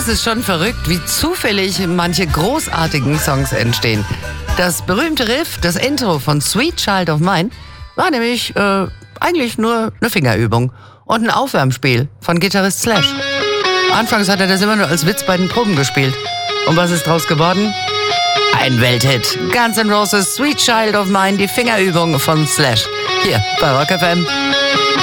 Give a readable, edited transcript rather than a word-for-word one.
ist schon verrückt, wie zufällig manche großartigen Songs entstehen. Das berühmte Riff, das Intro von Sweet Child of Mine, war nämlich eigentlich nur eine Fingerübung und ein Aufwärmspiel von Gitarrist Slash. Anfangs hat er das immer nur als Witz bei den Proben gespielt. Und was ist draus geworden? Ein Welthit. Guns N' Roses Sweet Child of Mine, die Fingerübung von Slash. Hier bei Rock FM.